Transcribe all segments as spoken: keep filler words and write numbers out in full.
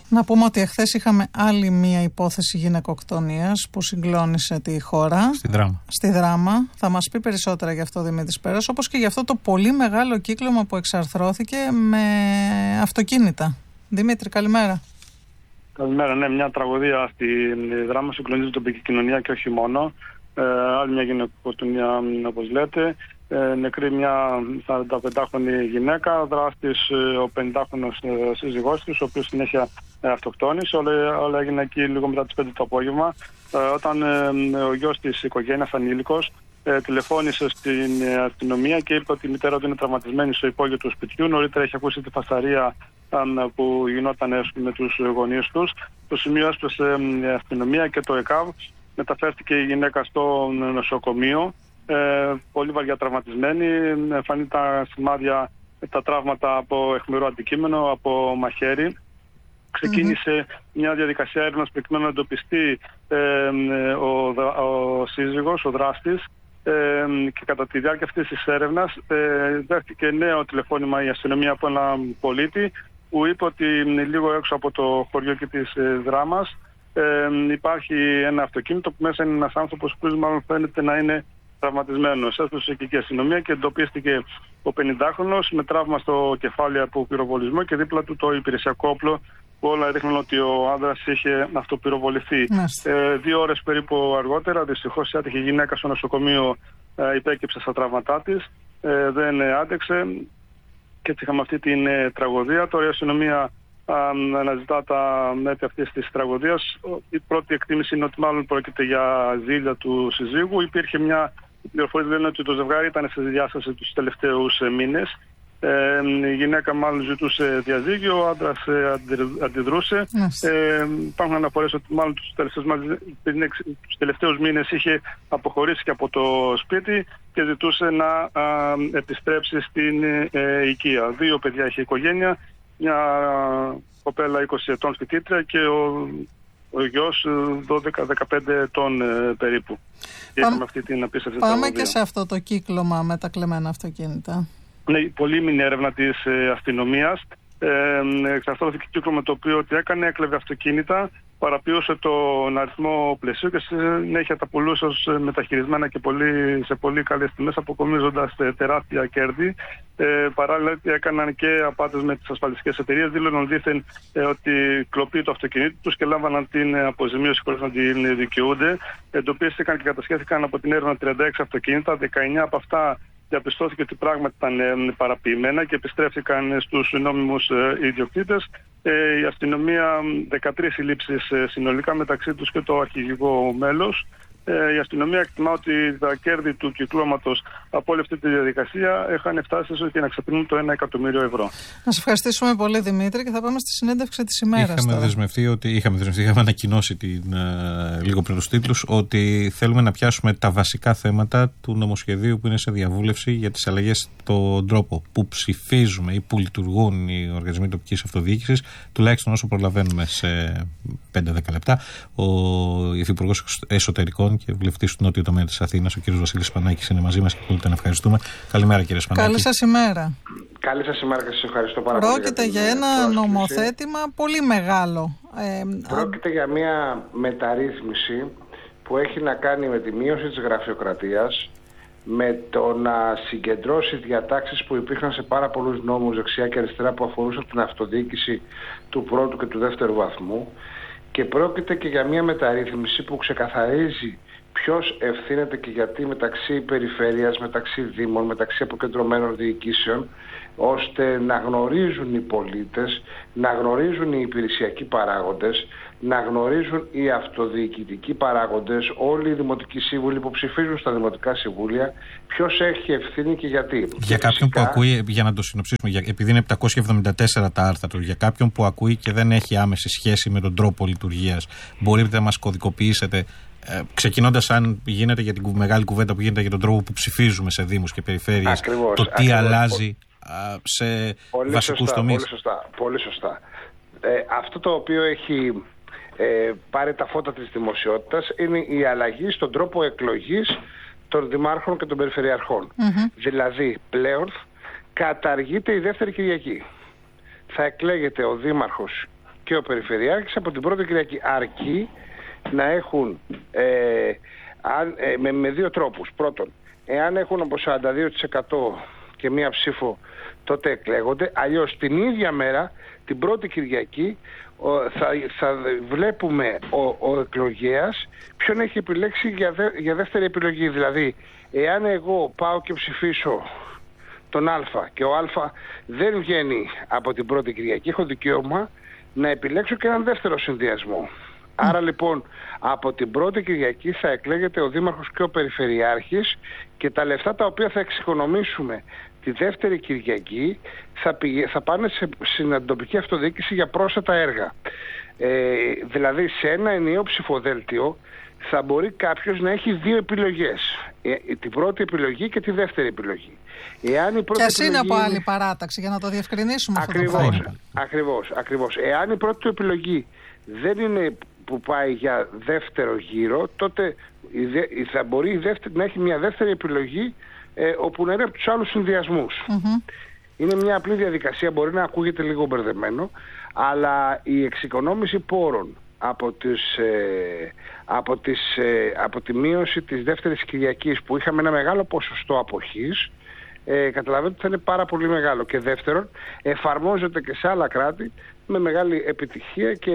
Να πούμε ότι εχθές είχαμε άλλη μία υπόθεση γυναικοκτονίας που συγκλώνησε τη χώρα. Στη Δράμα. Στη Δράμα. Θα μας πει περισσότερα γι' αυτό Δημήτρης Πέρας, όπως και γι' αυτό το πολύ μεγάλο κύκλωμα που εξαρθρώθηκε με αυτοκίνητα. Δημήτρη, καλημέρα. Καλημέρα, ναι, μια τραγωδία στη Δράμα, συγκλονίζει την τοπική κοινωνία και όχι μόνο. Ε, άλλη μια γυναικοκτονία, όπως λέτε. Ε, νεκρή μια σαρανταπεντάχρονη γυναίκα, δράστης ο πενηντάχρονος σύζυγός της, ο οποίος συνέχεια αυτοκτόνησε. Όλα, όλα έγινε εκεί λίγο μετά τις πέντε το απόγευμα, ε, όταν ε, ο γιος της οικογένειας, ανήλικος, ε, τηλεφώνησε στην αστυνομία και είπε ότι η μητέρα του είναι τραυματισμένη στο υπόγειο του σπιτιού. Νωρίτερα έχει ακούσει τη φασαρία ε, που γινόταν με τους γονείς τους. Το σημείο έσπασε η αστυνομία και το ΕΚΑΒ. Μεταφέρθηκε η γυναίκα στο νοσοκομείο. Ε, πολύ βαριά τραυματισμένη, εμφανεί τα σημάδια, τα τραύματα από αιχμηρό αντικείμενο, από μαχαίρι. Ξεκίνησε mm-hmm. μια διαδικασία έρευνας προκειμένου να εντοπιστεί ε, ο, ο σύζυγος, ο δράστης, ε, και κατά τη διάρκεια αυτής της έρευνας ε, δέχτηκε νέο τηλεφώνημα η αστυνομία από έναν πολίτη που είπε ότι λίγο έξω από το χωριό και της ε, Δράμας ε, υπάρχει ένα αυτοκίνητο που μέσα είναι ένας άνθρωπος που μάλλον φαίνεται να είναι τραυματισμένος. Έστωσε και η αστυνομία και εντοπίστηκε ο πενηντάχρονος με τραύμα στο κεφάλι από πυροβολισμό και δίπλα του το υπηρεσιακό όπλο που όλα δείχνουν ότι ο άνδρας είχε αυτοπυροβοληθεί. Ε, δύο ώρες περίπου αργότερα, δυστυχώς η άτυχη γυναίκα στο νοσοκομείο ε, υπέκυψε στα τραύματά της, ε, δεν ε, άντεξε και έτσι είχαμε αυτή την ε, τραγωδία. Τώρα η αστυνομία αναζητά τα μέτρα αυτής της τραγωδίας. Η πρώτη εκτίμηση είναι ότι μάλλον πρόκειται για ζήλια του συζύγου. Υπήρχε μια πληροφορία λένε ότι το ζευγάρι ήταν σε διάσταση τους τελευταίους μήνες. Ε, η γυναίκα μάλλον ζητούσε διαζύγιο, ο άντρας ε, αντιδρούσε. Ε, υπάρχουν αναφορές ότι μάλλον τους τελευταίους, τους τελευταίους μήνες είχε αποχωρήσει και από το σπίτι και ζητούσε να α, επιστρέψει στην ε, οικία. Δύο παιδιά είχε η οικογένεια, μια κοπέλα είκοσι ετών φοιτήτρια και ο, ο γιος δώδεκα δεκαπέντε ετών ε, περίπου. Και είχαμε αυτή την απίστευτη Πάμε τραγωδία. Και σε αυτό το κύκλωμα με τα κλεμμένα αυτοκίνητα. Ναι, πολύ μήνυ έρευνα της ε, αστυνομίας. Ε, εξαρθρώθηκε κύκλωμα το οποίο ότι έκανε, έκλεβε αυτοκίνητα, παραποιούσε τον αριθμό πλαισίου και συνέχεια τα πουλούσε ως μεταχειρισμένα και πολύ, σε πολύ καλές τιμές, αποκομίζοντας τεράστια κέρδη. Ε, παράλληλα έκαναν και απάτες με τις ασφαλιστικές εταιρείες, δήλωναν δήθεν ε, ότι κλοπεί το αυτοκίνητο τους και λάμβαναν την αποζημίωση χωρίς να την δικαιούνται. Εντοπίστηκαν και κατασχέθηκαν από την έρευνα τριάντα έξι αυτοκίνητα, δεκαεννιά από αυτά διαπιστώθηκε ότι πράγματι ήταν ε, παραποιημένα και επιστρέφηκαν στους νόμιμους ε, ιδιοκτήτες. Ε, η αστυνομία, δεκατρείς συλλήψεις ε, συνολικά, μεταξύ τους και το αρχηγικό μέλος. Ε, η αστυνομία εκτιμά ότι τα κέρδη του κυκλώματος από όλη αυτή τη διαδικασία είχαν φτάσει ίσως και να ξεπερνούν το ένα εκατομμύριο ευρώ. Να σας ευχαριστήσουμε πολύ, Δημήτρη, και θα πάμε στη συνέντευξη της ημέρας. Είχαμε τώρα. δεσμευτεί ότι είχαμε, δεσμευτεί, είχαμε ανακοινώσει την, ε, λίγο πριν τους τίτλους ότι θέλουμε να πιάσουμε τα βασικά θέματα του νομοσχεδίου που είναι σε διαβούλευση για τις αλλαγές στον τρόπο που ψηφίζουμε ή που λειτουργούν οι οργανισμοί τοπικής αυτοδιοίκησης, τουλάχιστον όσο προλαβαίνουμε σε πέντε δέκα λεπτά. Ο Υφυπουργός Εσωτερικών και βουλευτής του Νότιου Τομέα της Αθήνας, ο κ. Βασίλης Σπανάκης, είναι μαζί μας και πολύ τον ευχαριστούμε. Καλημέρα, κύριε Σπανάκη. Καλή σας ημέρα. Καλή σας ημέρα και σας ευχαριστώ πάρα πολύ. Πρόκειται για, για ένα νομοθέτημα πολύ μεγάλο. Ε, Πρόκειται α... για μια μεταρρύθμιση που έχει να κάνει με τη μείωση της γραφειοκρατίας, με το να συγκεντρώσει διατάξεις που υπήρχαν σε πάρα πολλούς νόμους δεξιά και αριστερά που αφορούσαν την αυτοδιοίκηση του πρώτου και του δεύτερου βαθμού. Και πρόκειται και για μια μεταρρύθμιση που ξεκαθαρίζει ποιος ευθύνεται και γιατί μεταξύ περιφέρειας, μεταξύ δήμων, μεταξύ αποκεντρωμένων διοικήσεων, ώστε να γνωρίζουν οι πολίτες, να γνωρίζουν οι υπηρεσιακοί παράγοντες, να γνωρίζουν οι αυτοδιοικητικοί παράγοντες, όλοι οι δημοτικοί σύμβουλοι που ψηφίζουν στα δημοτικά συμβούλια, ποιος έχει ευθύνη και γιατί. Για και κάποιον φυσικά, που ακούει, για να το συνοψίσουμε, για, επειδή είναι επτακόσια εβδομήντα τέσσερα τα άρθρα του, για κάποιον που ακούει και δεν έχει άμεση σχέση με τον τρόπο λειτουργίας, μπορείτε να μας κωδικοποιήσετε, ε, ξεκινώντας αν γίνεται για την μεγάλη κουβέντα που γίνεται για τον τρόπο που ψηφίζουμε σε δήμους και περιφέρειες, ακριβώς, το τι ακριβώς, αλλάζει α, σε πολύ βασικούς σωστά, τομείς. Πολύ σωστά, πολύ σωστά. Ε, αυτό το οποίο έχει ε, πάρει τα φώτα της δημοσιότητας είναι η αλλαγή στον τρόπο εκλογής των δημάρχων και των περιφερειαρχών. Mm-hmm. Δηλαδή πλέον καταργείται η δεύτερη Κυριακή. Θα εκλέγεται ο δήμαρχος και ο Περιφερειάρχης από την πρώτη Κυριακή, αρκεί να έχουν ε, αν, ε, με, με δύο τρόπους. Πρώτον, εάν έχουν από σαράντα δύο τοις εκατό και μία ψήφο, τότε εκλέγονται. Αλλιώς την ίδια μέρα, την πρώτη Κυριακή, θα, θα βλέπουμε ο, ο εκλογέας ποιον έχει επιλέξει για, δε, για δεύτερη επιλογή. Δηλαδή, εάν εγώ πάω και ψηφίσω τον Α και ο Α δεν βγαίνει από την πρώτη Κυριακή, έχω δικαίωμα να επιλέξω και έναν δεύτερο συνδυασμό. Άρα λοιπόν από την πρώτη Κυριακή θα εκλέγεται ο Δήμαρχος και ο Περιφερειάρχης και τα λεφτά τα οποία θα εξοικονομήσουμε τη δεύτερη Κυριακή θα, πηγε, θα πάνε σε, στην τοπική αυτοδιοίκηση για πρόσθετα έργα. Ε, δηλαδή σε ένα ενιαίο ψηφοδέλτιο θα μπορεί κάποιος να έχει δύο επιλογές. Ε, την πρώτη επιλογή και τη δεύτερη επιλογή. Εάν η πρώτη και ας είναι επιλογή... από άλλη παράταξη για να το διευκρινίσουμε ακριβώς, αυτό το πράγμα. Ακριβώς, ακριβώς. Εάν η πρώτη του επιλογή δεν είναι που πάει για δεύτερο γύρο, τότε θα μπορεί η δεύτερη, να έχει μια δεύτερη επιλογή ε, όπου να είναι από τους άλλους συνδυασμούς. Mm-hmm. Είναι μια απλή διαδικασία, μπορεί να ακούγεται λίγο μπερδεμένο, αλλά η εξοικονόμηση πόρων από, τις, ε, από, τις, ε, από τη μείωση της δεύτερης Κυριακής που είχαμε ένα μεγάλο ποσοστό αποχής, ε, καταλαβαίνετε ότι θα είναι πάρα πολύ μεγάλο. Και δεύτερον, εφαρμόζεται και σε άλλα κράτη με μεγάλη επιτυχία και,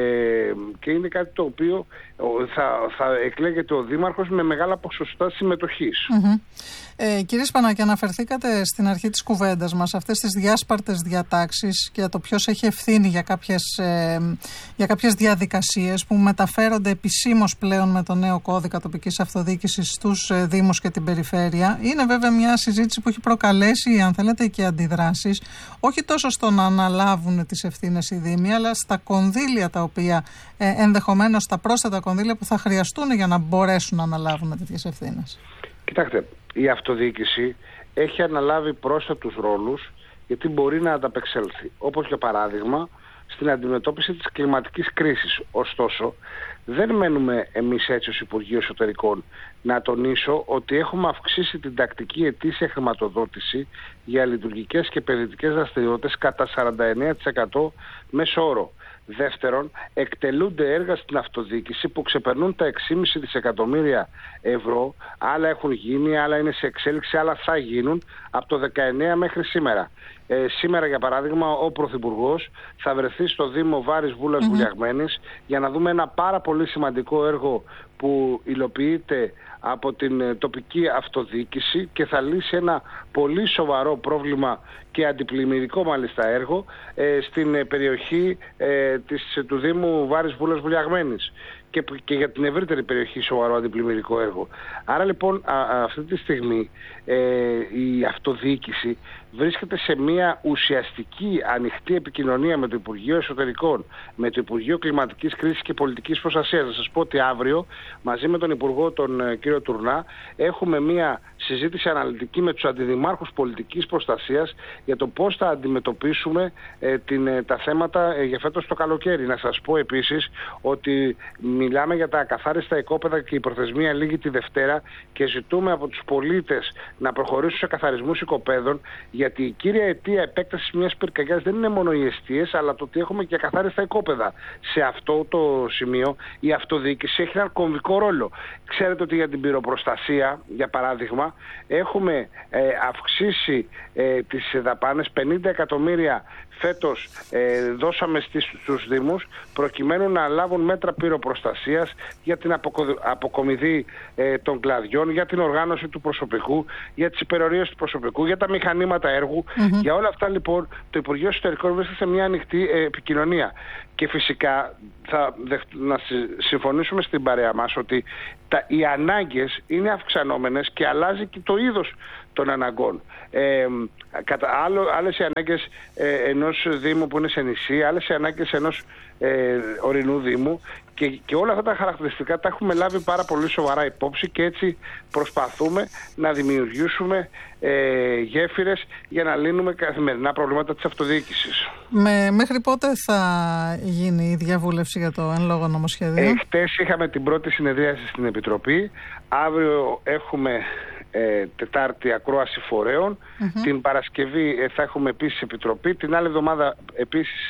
ε, και είναι κάτι το οποίο θα, θα εκλέγεται ο Δήμαρχος με μεγάλα ποσοστά συμμετοχής. Mm-hmm. Ε, κύριε Σπανάκη, αναφερθήκατε στην αρχή της κουβέντας μας αυτές τις διάσπαρτες διατάξεις και για το ποιος έχει ευθύνη για κάποιες, ε, για κάποιες διαδικασίες που μεταφέρονται επισήμως πλέον με το νέο κώδικα τοπικής αυτοδιοίκησης στους ε, Δήμους και την Περιφέρεια. Είναι βέβαια μια συζήτηση που έχει προκαλέσει, αν θέλετε, και αντιδράσεις, όχι τόσο στο να αναλάβουν τις ευθύνες οι Δήμοι, αλλά στα κονδύλια τα οποία ε, ενδεχομένως τα πρόσθετα κονδύλια που θα χρειαστούν για να μπορέσουν να αναλάβουν τέτοιες ευθύνες. Κοιτάξτε, η αυτοδιοίκηση έχει αναλάβει πρόσθετους ρόλους γιατί μπορεί να ανταπεξέλθει. Όπως για παράδειγμα στην αντιμετώπιση της κλιματικής κρίσης. Ωστόσο, δεν μένουμε εμείς έτσι ως Υπουργείο Εσωτερικών. Να τονίσω ότι έχουμε αυξήσει την τακτική ετήσια χρηματοδότηση για λειτουργικές και επενδυτικές δραστηριότητες κατά σαράντα εννέα τοις εκατό μέσο όρο. Δεύτερον, εκτελούνται έργα στην αυτοδιοίκηση που ξεπερνούν τα έξι κόμμα πέντε δισεκατομμύρια ευρώ. Άλλα έχουν γίνει, άλλα είναι σε εξέλιξη, άλλα θα γίνουν από το δεκαεννέα μέχρι σήμερα. Ε, σήμερα, για παράδειγμα, ο Πρωθυπουργός θα βρεθεί στο Δήμο Βάρης Βούλας mm-hmm. Βουλιαγμένης για να δούμε ένα πάρα πολύ σημαντικό έργο που υλοποιείται από την τοπική αυτοδιοίκηση και θα λύσει ένα πολύ σοβαρό πρόβλημα και αντιπλημμυρικό μάλιστα έργο ε, στην περιοχή ε, της, του Δήμου Βάρης Βούλας Βουλιαγμένης και, και για την ευρύτερη περιοχή σοβαρό αντιπλημμυρικό έργο. Άρα λοιπόν α, α, αυτή τη στιγμή ε, η αυτοδιοίκηση βρίσκεται σε μια ουσιαστική ανοιχτή επικοινωνία με το Υπουργείο Εσωτερικών, με το Υπουργείο Κλιματικής Κρίσης και Πολιτικής Προστασίας. Να σας πω ότι αύριο μαζί με τον Υπουργό τον ε, κύριο Τουρνά έχουμε μια συζήτηση αναλυτική με τους αντιδημάρχους πολιτικής προστασίας για το πώς θα αντιμετωπίσουμε ε, την, ε, τα θέματα ε, για φέτος το καλοκαίρι. Να σας πω επίσης ότι μιλάμε για τα ακαθάριστα οικόπεδα και η προθεσμία λήγει τη Δευτέρα και ζητούμε από τους πολίτες να προχωρήσουν σε καθαρισμούς οικοπαίδων, γιατί η κύρια αιτία επέκτασης μιας πυρκαγιάς δεν είναι μόνο οι εστίες, αλλά το ότι έχουμε και ακαθάριστα οικόπεδα. Σε αυτό το σημείο η αυτοδιοίκηση έχει έναν κομβικό ρόλο. Ξέρετε ότι για την πυροπροστασία, για παράδειγμα, έχουμε ε, αυξήσει ε, τις δαπάνες πενήντα εκατομμύρια φέτος ε, δώσαμε στις, στους Δήμους προκειμένου να λάβουν μέτρα πυροπροστασίας για την αποκο, αποκομιδή ε, των κλαδιών, για την οργάνωση του προσωπικού, για τις υπερορίες του προσωπικού, για τα μηχανήματα έργου. Mm-hmm. Για όλα αυτά λοιπόν το Υπουργείο Εσωτερικών βρίσκεται σε μια ανοιχτή ε, επικοινωνία. Και φυσικά θα να συμφωνήσουμε στην παρέα μας ότι τα, οι ανάγκες είναι αυξανόμενες και αλλάζει και το είδος των αναγκών. Ε, κατά άλλο, άλλες οι ανάγκες ε, ενός Δήμου που είναι σε νησί, άλλες οι ανάγκες ενός ε, ορεινού Δήμου και, και όλα αυτά τα χαρακτηριστικά τα έχουμε λάβει πάρα πολύ σοβαρά υπόψη και έτσι προσπαθούμε να δημιουργήσουμε ε, γέφυρες για να λύνουμε καθημερινά προβλήματα της αυτοδιοίκησης. Με, μέχρι πότε θα γίνει η διαβούλευση για το εν λόγω νομοσχέδιο? Ε, χτες είχαμε την πρώτη συνεδρίαση στην Επιτροπή. Αύριο έχουμε ε, Τετάρτη ακρόαση φορέων. Mm-hmm. Την Παρασκευή ε, θα έχουμε επίσης Επιτροπή. Την άλλη εβδομάδα επίσης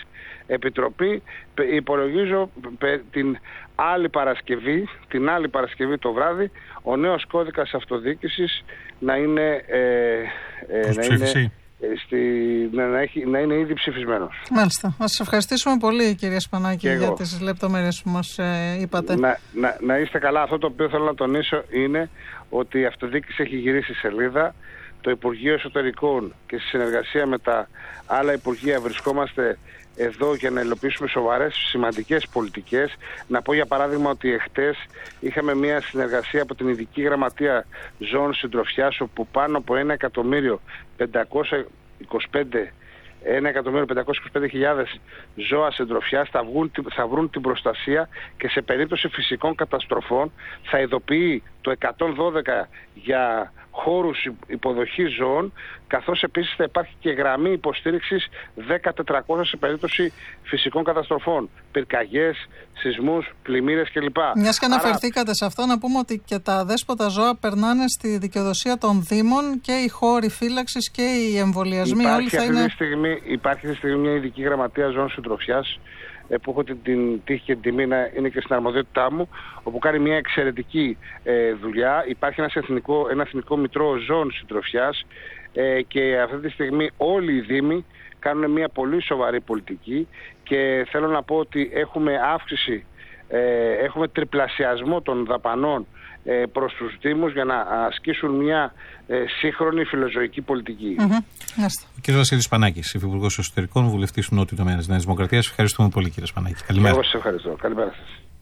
επιτροπή. Υπολογίζω την άλλη Παρασκευή, την άλλη Παρασκευή το βράδυ, ο νέος κώδικας αυτοδιοίκησης να είναι, ε, ε, να είναι, στη, να, να, έχει, να είναι ήδη ψηφισμένος. Μάλιστα. Να σας ευχαριστήσουμε πολύ, κύριε Σπανάκη, για τις λεπτομέρειες που μας ε, είπατε. Να, να, να είστε καλά. Αυτό το οποίο θέλω να τονίσω είναι ότι η αυτοδιοίκηση έχει γυρίσει σελίδα. Το Υπουργείο Εσωτερικών και στη συνεργασία με τα άλλα Υπουργεία βρισκόμαστε εδώ για να υλοποιήσουμε σοβαρές, σημαντικές πολιτικές. Να πω για παράδειγμα ότι εχθές είχαμε μια συνεργασία από την Ειδική Γραμματεία Ζώων Συντροφιάς, όπου πάνω από ένα εκατομμύριο πεντακόσια είκοσι πέντε ένα εκατομμύριο πεντακόσιες είκοσι πέντε χιλιάδες ζώα συντροφιάς θα, θα βρουν την προστασία και σε περίπτωση φυσικών καταστροφών θα ειδοποιεί το εκατόν δώδεκα για χώρους υποδοχής ζώων, καθώς επίσης θα υπάρχει και γραμμή υποστήριξης δέκα τετρακόσια σε περίπτωση φυσικών καταστροφών, πυρκαγιές, σεισμούς, πλημμύρες κλπ. Μιας και αναφερθήκατε Άρα... σε αυτό, να πούμε ότι και τα αδέσποτα ζώα περνάνε στη δικαιοδοσία των Δήμων και οι χώροι φύλαξης και οι εμβολιασμοί. Υπάρχει, όλοι θα αυτή, είναι... τη στιγμή, υπάρχει αυτή τη στιγμή μια Ειδική Γραμματεία Ζώων Συντροφιάς, που έχω την, την τύχη και την τιμή να είναι και στην αρμοδιότητά μου, όπου κάνει μια εξαιρετική ε, δουλειά. Υπάρχει ένας εθνικό, ένα εθνικό μητρό ζώων συντροφιάς ε, και αυτή τη στιγμή όλοι οι Δήμοι κάνουν μια πολύ σοβαρή πολιτική και θέλω να πω ότι έχουμε αύξηση, ε, έχουμε τριπλασιασμό των δαπανών ε, προς τους Δήμους για να ασκήσουν μια ε, σύγχρονη φιλοζωική πολιτική. Mm-hmm. Ο κ. Βασίλης Σπανάκης, Υφυπουργός Εσωτερικών, βουλευτής του Νότιου Τομέα της Νέας Δημοκρατίας. Ευχαριστούμε πολύ, κύριε Σπανάκη. Καλημέρα. Εγώ σας ευχαριστώ. Καλημέρα σας.